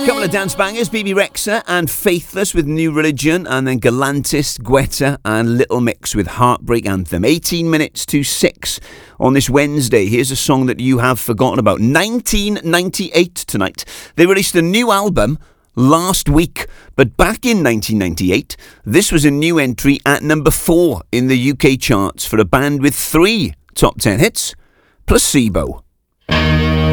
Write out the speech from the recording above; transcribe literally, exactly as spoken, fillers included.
Couple of dance bangers, B B Rexa and Faithless with New Religion, and then Galantis, Guetta and Little Mix with Heartbreak Anthem. eighteen minutes to six on this Wednesday. Here's a song that you have forgotten about. nineteen ninety-eight tonight. They released a new album last week, but back in nineteen ninety-eight, this was a new entry at number four in the U K charts for a band with three top ten hits. Placebo.